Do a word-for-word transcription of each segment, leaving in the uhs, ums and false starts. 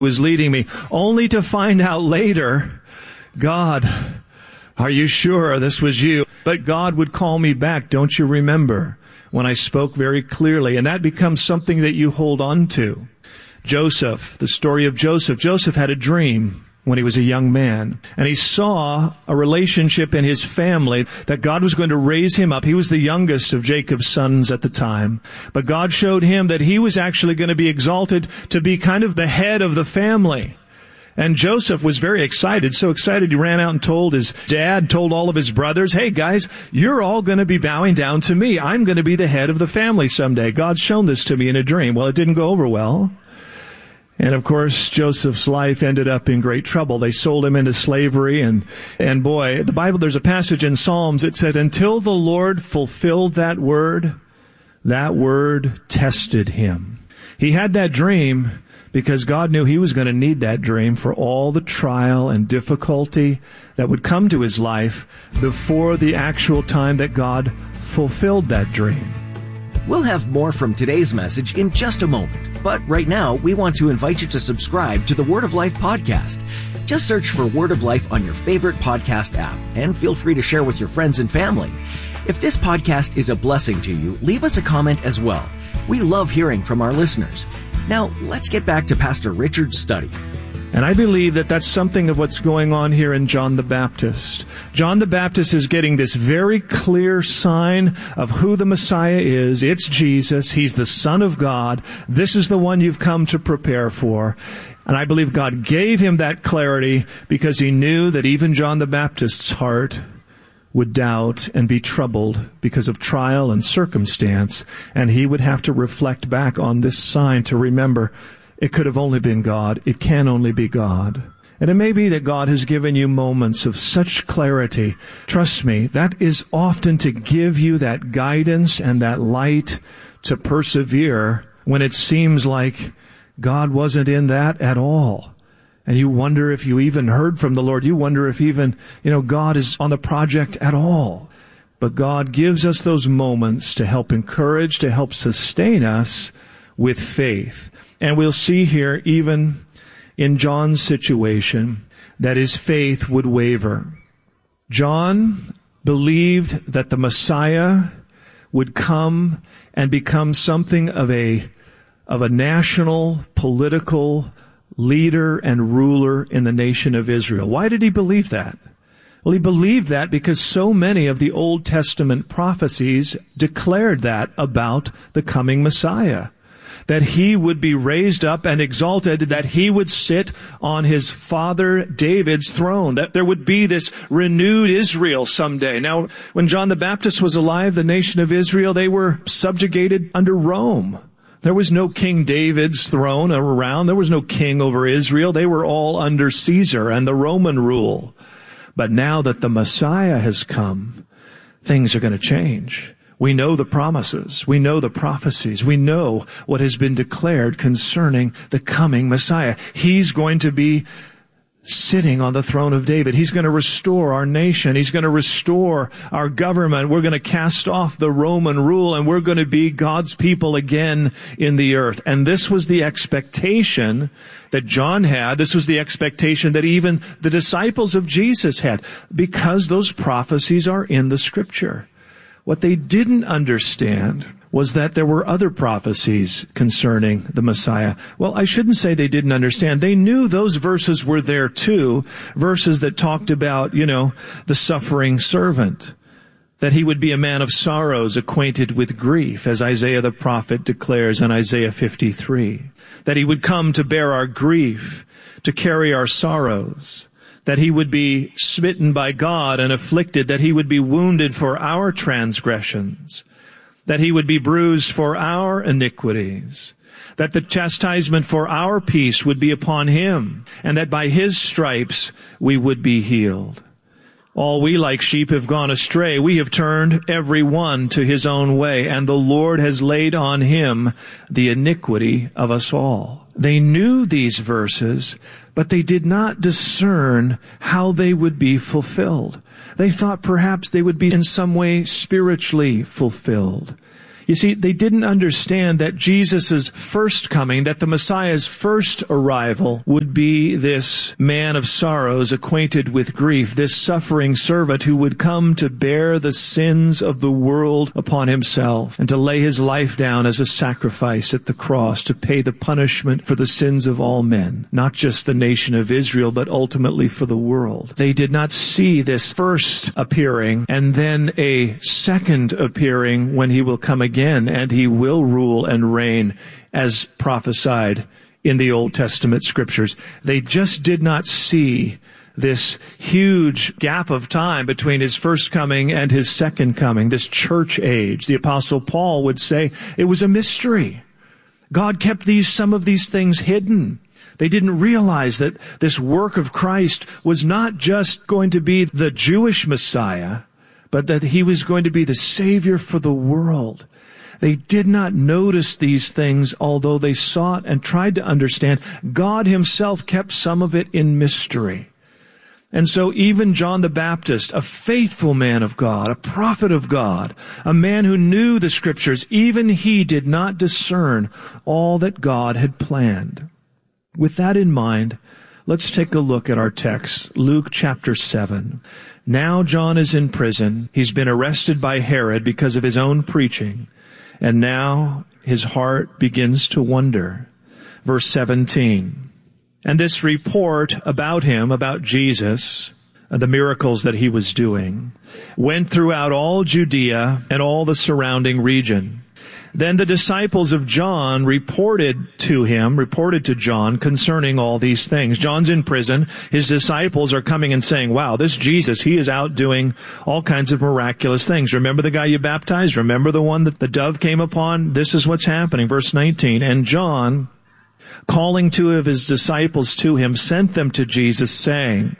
was leading me, only to find out later, God, are you sure this was you? But God would call me back, don't you remember, when I spoke very clearly? And that becomes something that you hold on to. Joseph, the story of Joseph. Joseph had a dream when he was a young man, and he saw a relationship in his family that God was going to raise him up. He was the youngest of Jacob's sons at the time, but God showed him that he was actually going to be exalted to be kind of the head of the family. And Joseph was very excited, so excited he ran out and told his dad, told all of his brothers, hey guys, you're all going to be bowing down to me. I'm going to be the head of the family someday. God's shown this to me in a dream. Well, it didn't go over well. And of course, Joseph's life ended up in great trouble. They sold him into slavery, and, and boy, the Bible, there's a passage in Psalms that said, until the Lord fulfilled that word, that word tested him. He had that dream because God knew he was going to need that dream for all the trial and difficulty that would come to his life before the actual time that God fulfilled that dream. We'll have more from today's message in just a moment, but right now we want to invite you to subscribe to the Word of Life podcast. Just search for Word of Life on your favorite podcast app, and feel free to share with your friends and family. If this podcast is a blessing to you, leave us a comment as well. We love hearing from our listeners. Now, let's get back to Pastor Richard's study. And I believe that that's something of what's going on here in John the Baptist. John the Baptist is getting this very clear sign of who the Messiah is. It's Jesus. He's the Son of God. This is the one you've come to prepare for. And I believe God gave him that clarity because he knew that even John the Baptist's heart would doubt and be troubled because of trial and circumstance. And he would have to reflect back on this sign to remember, it could have only been God. It can only be God. And it may be that God has given you moments of such clarity. Trust me, that is often to give you that guidance and that light to persevere when it seems like God wasn't in that at all. And you wonder if you even heard from the Lord. You wonder if even, you know, God is on the project at all. But God gives us those moments to help encourage, to help sustain us with faith. And we'll see here, even in John's situation, that his faith would waver. John believed that the Messiah would come and become something of a, of a national, political leader and ruler in the nation of Israel. Why did he believe that? Well, he believed that because so many of the Old Testament prophecies declared that about the coming Messiah. That he would be raised up and exalted, that he would sit on his father David's throne, that there would be this renewed Israel someday. Now, when John the Baptist was alive, the nation of Israel, they were subjugated under Rome. There was no King David's throne around. There was no king over Israel. They were all under Caesar and the Roman rule. But now that the Messiah has come, things are going to change. We know the promises. We know the prophecies. We know what has been declared concerning the coming Messiah. He's going to be sitting on the throne of David. He's going to restore our nation. He's going to restore our government. We're going to cast off the Roman rule, and we're going to be God's people again in the earth. And this was the expectation that John had. This was the expectation that even the disciples of Jesus had, because those prophecies are in the Scripture. What they didn't understand was that there were other prophecies concerning the Messiah. Well, I shouldn't say they didn't understand. They knew those verses were there too, verses that talked about, you know, the suffering servant, that he would be a man of sorrows, acquainted with grief, as Isaiah the prophet declares in Isaiah fifty-three, that he would come to bear our grief, to carry our sorrows, that he would be smitten by God and afflicted, that he would be wounded for our transgressions, that he would be bruised for our iniquities, that the chastisement for our peace would be upon him, and that by his stripes we would be healed. All we like sheep have gone astray. We have turned every one to his own way, and the Lord has laid on him the iniquity of us all. They knew these verses, but they did not discern how they would be fulfilled. They thought perhaps they would be in some way spiritually fulfilled. You see, they didn't understand that Jesus' first coming, that the Messiah's first arrival would be this man of sorrows, acquainted with grief, this suffering servant who would come to bear the sins of the world upon himself and to lay his life down as a sacrifice at the cross to pay the punishment for the sins of all men, not just the nation of Israel, but ultimately for the world. They did not see this first appearing and then a second appearing when he will come again. Again, and he will rule and reign as prophesied in the Old Testament scriptures. They just did not see this huge gap of time between his first coming and his second coming, this church age. The Apostle Paul would say it was a mystery. God kept these, some of these things hidden. They didn't realize that this work of Christ was not just going to be the Jewish Messiah, but that he was going to be the Savior for the world. They did not notice these things, although they sought and tried to understand. God himself kept some of it in mystery. And so even John the Baptist, a faithful man of God, a prophet of God, a man who knew the scriptures, even he did not discern all that God had planned. With that in mind, let's take a look at our text, Luke chapter seven. Now John is in prison. He's been arrested by Herod because of his own preaching. And now his heart begins to wonder. Verse seventeen. And this report about him, about Jesus, the miracles that he was doing, went throughout all Judea and all the surrounding region. Then the disciples of John reported to him, reported to John concerning all these things. John's in prison. His disciples are coming and saying, wow, this Jesus, he is out doing all kinds of miraculous things. Remember the guy you baptized? Remember the one that the dove came upon? This is what's happening. Verse nineteen. And John, calling two of his disciples to him, sent them to Jesus, saying,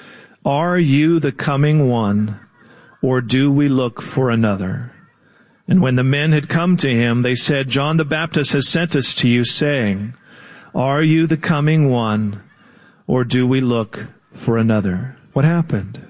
are you the coming one, or do we look for another? And when the men had come to him, they said, John the Baptist has sent us to you, saying, are you the coming one, or do we look for another? What happened?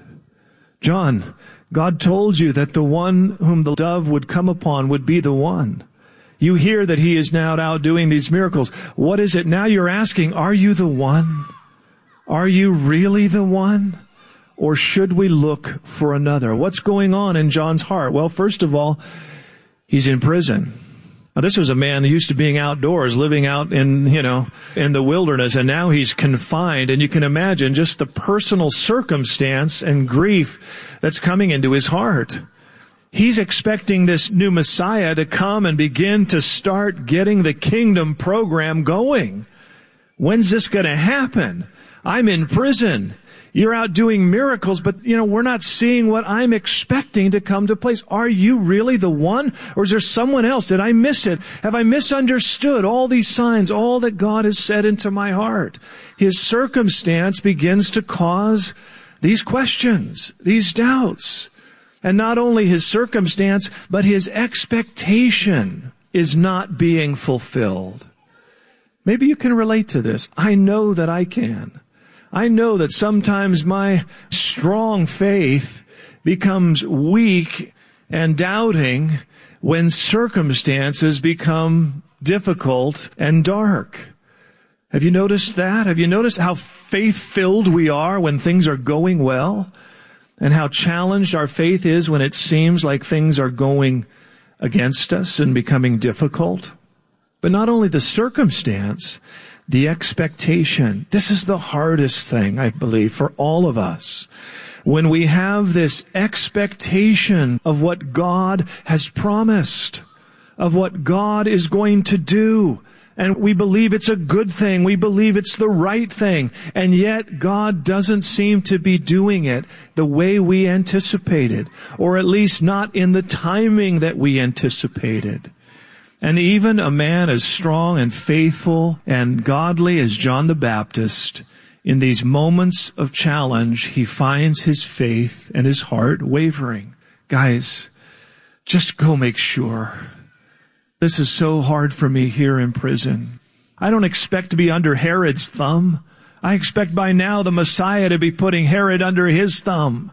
John, God told you that the one whom the dove would come upon would be the one. You hear that he is now out doing these miracles. What is it now you're asking? Are you the one? Are you really the one? Or should we look for another? What's going on in John's heart? Well, first of all, he's in prison. Now, this was a man who used to being outdoors, living out in, you know, in the wilderness, and now he's confined. And you can imagine just the personal circumstance and grief that's coming into his heart. He's expecting this new Messiah to come and begin to start getting the kingdom program going. When's this going to happen? I'm in prison. You're out doing miracles, but, you know, we're not seeing what I'm expecting to come to place. Are you really the one? Or is there someone else? Did I miss it? Have I misunderstood all these signs, all that God has said into my heart? His circumstance begins to cause these questions, these doubts. And not only his circumstance, but his expectation is not being fulfilled. Maybe you can relate to this. I know that I can. I know that sometimes my strong faith becomes weak and doubting when circumstances become difficult and dark. Have you noticed that? Have you noticed how faith-filled we are when things are going well? And how challenged our faith is when it seems like things are going against us and becoming difficult? But not only the circumstance, the expectation. This is the hardest thing, I believe, for all of us. When we have this expectation of what God has promised, of what God is going to do, and we believe it's a good thing, we believe it's the right thing, and yet God doesn't seem to be doing it the way we anticipated, or at least not in the timing that we anticipated. And even a man as strong and faithful and godly as John the Baptist, in these moments of challenge, he finds his faith and his heart wavering. Guys, just go make sure. This is so hard for me here in prison. I don't expect to be under Herod's thumb. I expect by now the Messiah to be putting Herod under his thumb.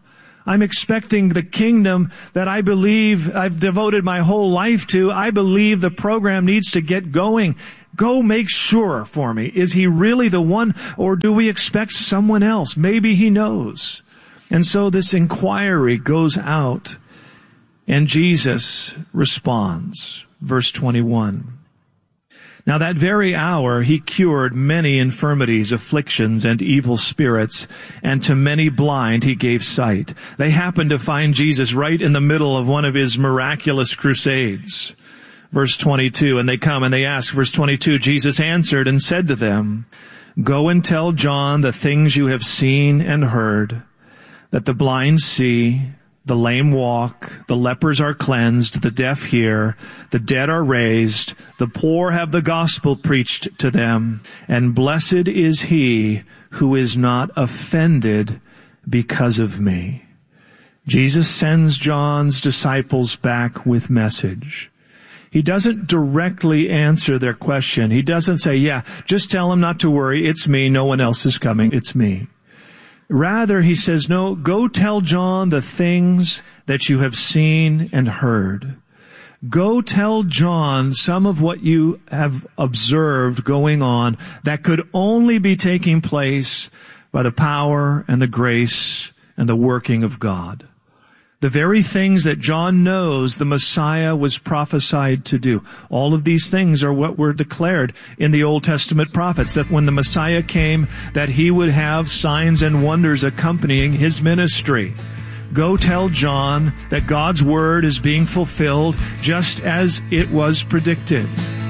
I'm expecting the kingdom that I believe I've devoted my whole life to. I believe the program needs to get going. Go make sure for me. Is he really the one, or do we expect someone else? Maybe he knows. And so this inquiry goes out, and Jesus responds. Verse twenty-one. Now that very hour he cured many infirmities, afflictions, and evil spirits, and to many blind he gave sight. They happened to find Jesus right in the middle of one of his miraculous crusades. Verse twenty-two, and they come and they ask, verse twenty-two, Jesus answered and said to them, Go and tell John the things you have seen and heard, that the blind see, the lame walk, the lepers are cleansed, the deaf hear, the dead are raised, the poor have the gospel preached to them, and blessed is he who is not offended because of me. Jesus sends John's disciples back with message. He doesn't directly answer their question. He doesn't say, yeah, just tell them not to worry. It's me. No one else is coming. It's me. Rather, he says, no, go tell John the things that you have seen and heard. Go tell John some of what you have observed going on that could only be taking place by the power and the grace and the working of God. The very things that John knows the Messiah was prophesied to do. All of these things are what were declared in the Old Testament prophets, that when the Messiah came, that he would have signs and wonders accompanying his ministry. Go tell John that God's word is being fulfilled just as it was predicted.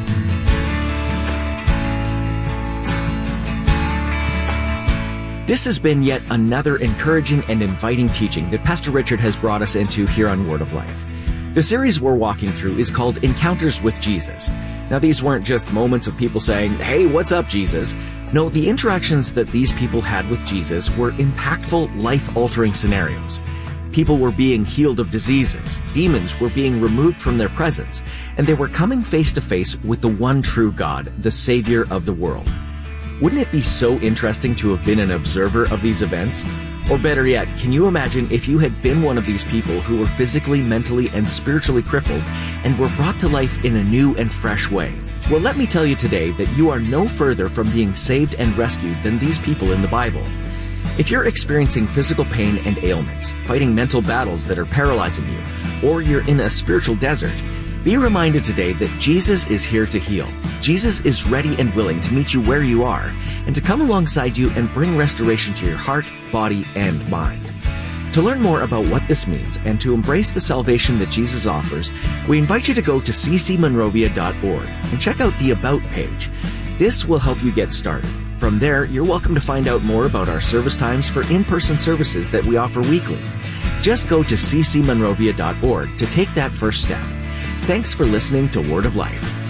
This has been yet another encouraging and inviting teaching that Pastor Richard has brought us into here on Word of Life. The series we're walking through is called Encounters with Jesus. Now, these weren't just moments of people saying, hey, what's up, Jesus? No, the interactions that these people had with Jesus were impactful, life-altering scenarios. People were being healed of diseases, demons were being removed from their presence, and they were coming face to face with the one true God, the Savior of the world. Wouldn't it be so interesting to have been an observer of these events? Or better yet, can you imagine if you had been one of these people who were physically, mentally, and spiritually crippled and were brought to life in a new and fresh way? Well, let me tell you today that you are no further from being saved and rescued than these people in the Bible. If you're experiencing physical pain and ailments, fighting mental battles that are paralyzing you, or you're in a spiritual desert, be reminded today that Jesus is here to heal. Jesus is ready and willing to meet you where you are and to come alongside you and bring restoration to your heart, body, and mind. To learn more about what this means and to embrace the salvation that Jesus offers, we invite you to go to c c monrovia dot org and check out the About page. This will help you get started. From there, you're welcome to find out more about our service times for in-person services that we offer weekly. Just go to c c monrovia dot org to take that first step. Thanks for listening to Word of Life.